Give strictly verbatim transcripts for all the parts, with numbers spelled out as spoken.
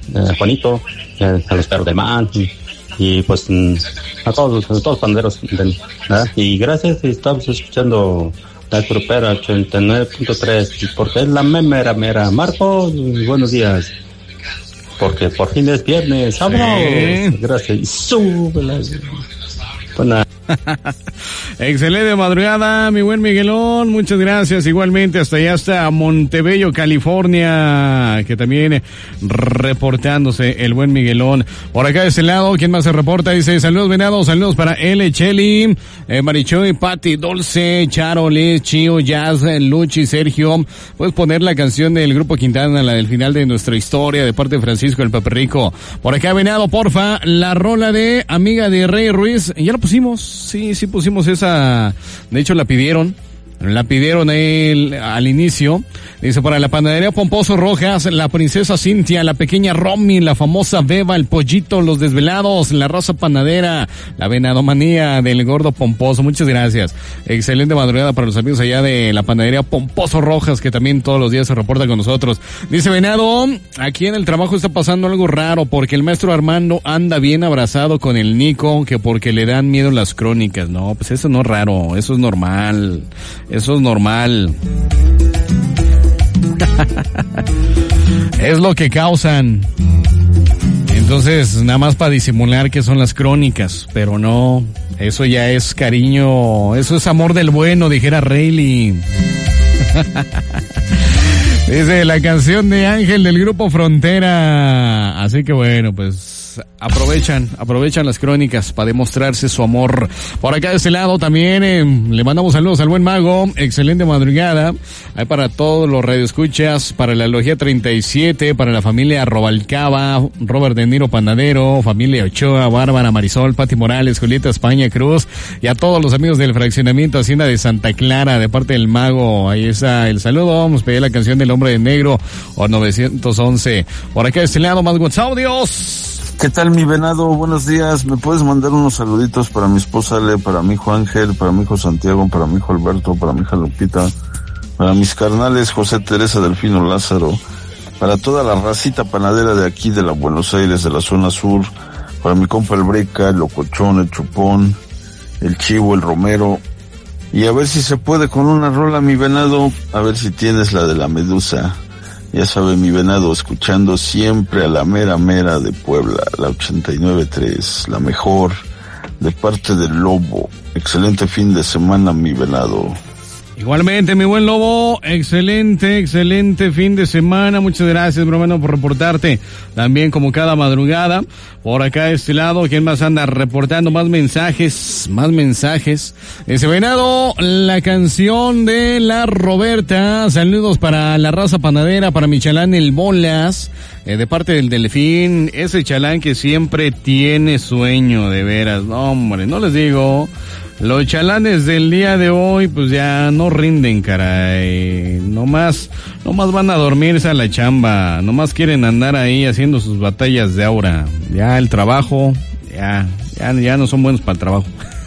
eh, Juanito, eh, a los perros del man, y, y pues a todos, a todos los panaderos, ¿verdad? Y gracias, y estamos escuchando la grupera ochenta y nueve punto tres, porque es la mera mera. Marco, buenos días. Porque por fin es viernes, ¡vámonos! Sí. Gracias, y súbela. Buena. Excelente madrugada, mi buen Miguelón, muchas gracias. Igualmente hasta allá, hasta Montebello, California, que también reportándose el buen Miguelón. Por acá de este lado, ¿quién más se reporta? Dice, saludos venados, saludos para L, Cheli, eh, Marichoy, Pati, Dulce, Charo, Liz, Chio, Jazz, Luchi, Sergio. Puedes poner la canción del Grupo Quintana, la del final de nuestra historia, de parte de Francisco el Peperrico. Por acá, venado, porfa, la rola de Amiga de Rey Ruiz, ya la pusimos. Sí, sí pusimos esa, de hecho la pidieron, la pidieron ahí al inicio. Dice, para la panadería Pomposo Rojas, la princesa Cintia, la pequeña Romy, la famosa Beba, el Pollito, los Desvelados, la raza panadera, la venadomanía del gordo Pomposo. Muchas gracias. Excelente madrugada para los amigos allá de la panadería Pomposo Rojas, que también todos los días se reporta con nosotros. Dice, venado, aquí en el trabajo está pasando algo raro, porque el maestro Armando anda bien abrazado con el Nico, que porque le dan miedo las crónicas. No, pues eso no es raro, eso es normal. Eso es normal. Es lo que causan. Entonces, nada más para disimular que son las crónicas, pero no, eso ya es cariño, eso es amor del bueno, dijera Rayleigh. Dice la canción de Ángel del grupo Frontera. Así que bueno, pues aprovechan, aprovechan las crónicas para demostrarse su amor. Por acá de este lado también eh, le mandamos saludos al buen mago. Excelente madrugada. Hay para todos los radioescuchas, para la Logía treinta y siete, para la familia Robalcaba, Robert De Niro Panadero, familia Ochoa, Bárbara Marisol, Pati Morales, Julieta España Cruz, y a todos los amigos del fraccionamiento Hacienda de Santa Clara, de parte del mago. Ahí está el saludo. Vamos a pedir la canción del Hombre de Negro o novecientos once. Por acá de este lado más WhatsApp, Dios. ¿Qué tal, mi venado? Buenos días. ¿Me puedes mandar unos saluditos para mi esposa Ale, para mi hijo Ángel, para mi hijo Santiago, para mi hijo Alberto, para mi hija Lupita, para mis carnales José, Teresa, Delfino, Lázaro, para toda la racita panadera de aquí, de la Buenos Aires, de la zona sur, para mi compa el Breca, el Locochón, el Chupón, el Chivo, el Romero, y a ver si se puede con una rola, mi venado, a ver si tienes la de la Medusa. Ya sabe, mi venado, escuchando siempre a la mera mera de Puebla, la ochenta y nueve tres, la mejor, de parte del Lobo. Excelente fin de semana, mi venado. Igualmente, mi buen Lobo, excelente, excelente fin de semana. Muchas gracias, mi hermano, por reportarte también como cada madrugada. Por acá de este lado, ¿quién más anda reportando? Más mensajes, más mensajes. Ese venado, la canción de la Roberta. Saludos para la raza panadera, para mi chalán el Bolas, eh, de parte del Delfín. Ese chalán que siempre tiene sueño, de veras. No, hombre, no les digo. Los chalanes del día de hoy pues ya no rinden, caray. Nomás, nomás van a dormirse a la chamba. Nomás quieren andar ahí haciendo sus batallas de aura. Ya el trabajo, ya, ya, ya no son buenos para el trabajo.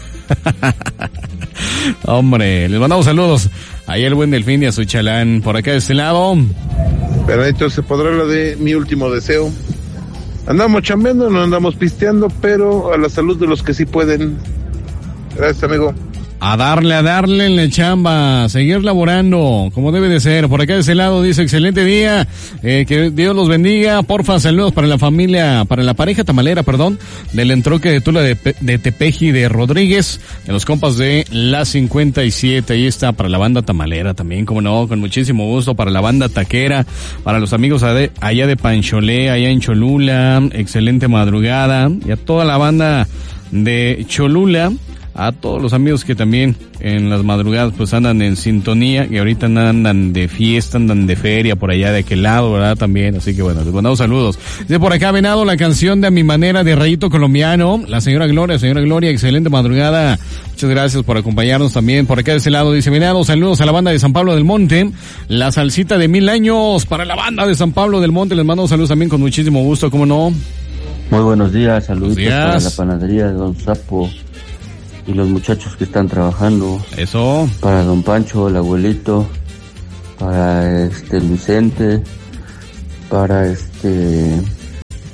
Hombre, les mandamos saludos. Ahí el buen Delfín y a su chalán. Por acá de este lado. Pero se podrá lo de mi último deseo. Andamos chambeando, no andamos pisteando, pero a la salud de los que sí pueden. Gracias, amigo. A darle, a darle en la chamba, seguir laborando, como debe de ser. Por acá de ese lado dice, excelente día, eh, que Dios los bendiga. Porfa, saludos para la familia, para la pareja tamalera, perdón, del entroque de Tula de, de Tepeji de Rodríguez, de los compas de la cincuenta y siete. Ahí está, para la banda tamalera también, como no, con muchísimo gusto. Para la banda taquera, para los amigos allá de Pancholé, allá en Cholula, excelente madrugada. Y a toda la banda de Cholula, a todos los amigos que también en las madrugadas pues andan en sintonía, y ahorita andan de fiesta, andan de feria por allá de aquel lado, ¿verdad? También, así que bueno, les mandamos saludos. De por acá, venado, la canción de A Mi Manera de Rayito Colombiano, la señora Gloria, señora Gloria, excelente madrugada. Muchas gracias por acompañarnos también. Por acá de ese lado dice, venado, saludos a la banda de San Pablo del Monte, la salsita de mil años para la banda de San Pablo del Monte. Les mando saludos también con muchísimo gusto, ¿cómo no? Muy buenos días, saludos para la días. panadería de Don Sapo y los muchachos que están trabajando. Eso. Para Don Pancho, el abuelito, para este Vicente, para este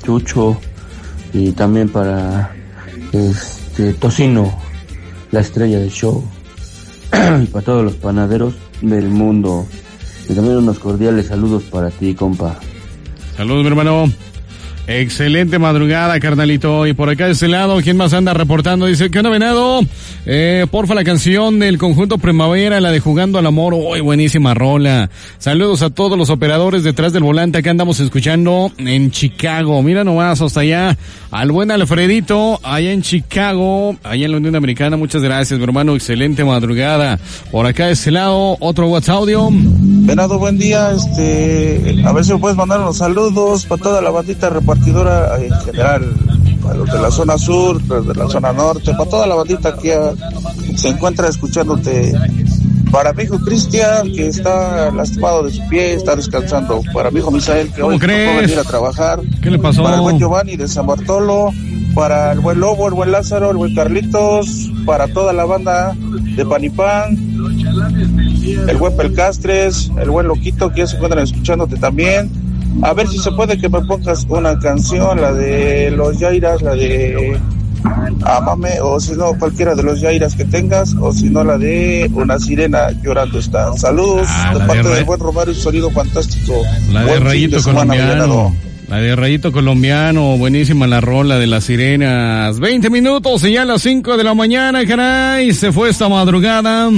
Chucho y también para este Tocino, la estrella del show, y para todos los panaderos del mundo. Y también unos cordiales saludos para ti, compa. Saludos, mi hermano. Excelente madrugada, carnalito. Y por acá de este lado, ¿quién más anda reportando? Dice, ¿qué onda, venado? Eh, porfa, la canción del conjunto Primavera, la de Jugando al Amor. Uy, buenísima rola. Saludos a todos los operadores detrás del volante. Acá andamos escuchando en Chicago. Mira nomás, hasta allá. Al buen Alfredito, allá en Chicago, allá en la Unión Americana. Muchas gracias, mi hermano. Excelente madrugada. Por acá de este lado, otro WhatsApp audio. Venado, buen día. Este, a ver si me puedes mandar unos saludos para toda la bandita repartidora en general, para los de la zona sur, los de la zona norte, para toda la bandita que ya se encuentra escuchándote. Para mi hijo Cristian, que está lastimado de su pie, está descansando. Para mi hijo Misael, que hoy no puede venir a trabajar. ¿Qué le pasó? Para el buen Giovanni de San Bartolo. Para el buen Lobo, el buen Lázaro, el buen Carlitos. Para toda la banda de Panipán. El buen Pelcastres, el buen Loquito, que ya se encuentran escuchándote también. A ver si se puede que me pongas una canción, la de los Yairas, la de Amame, o si no, cualquiera de los Yairas que tengas, o si no, la de Una Sirena Llorando Está. Saludos, ah, de parte de del buen Romero y Sonido Fantástico. La de buen Rayito de semana, Colombiano. La de Rayito Colombiano, buenísima la rola de las sirenas. veinte minutos y ya a las cinco de la mañana, caray, se fue esta madrugada.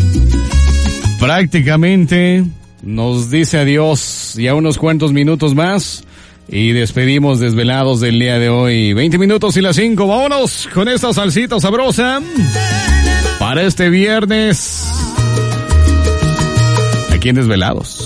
Prácticamente nos dice adiós ya unos cuantos minutos más y despedimos desvelados del día de hoy. veinte minutos y las cinco, vámonos con esta salsita sabrosa para este viernes aquí en Desvelados.